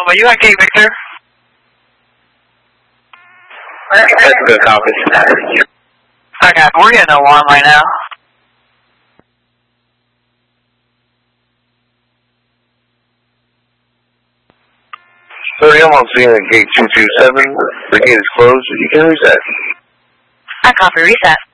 Alpha, you at Gate Victor? That's good, copy. Okay, we're getting an alarm right now. Sorry, I'm on scene at gate 227. The gate is closed. You can reset. I copy reset.